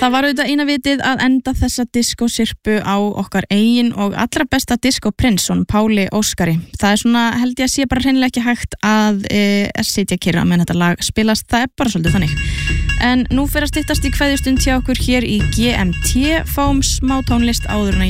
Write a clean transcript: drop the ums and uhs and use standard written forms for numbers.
Það var auðvitað eina vitið að enda þessa diskosirpu á okkar eigin og allra besta diskoprinsson, Páli Óskari. Það svona, held ég að sé bara hreinlega ekki hægt að sitja kyrra meðan þetta lag spilast. Það bara svolítið þannig. En nú fer að styttast í kveðjustund hjá okkur hér í GMT. Fáum smá tónlist áður en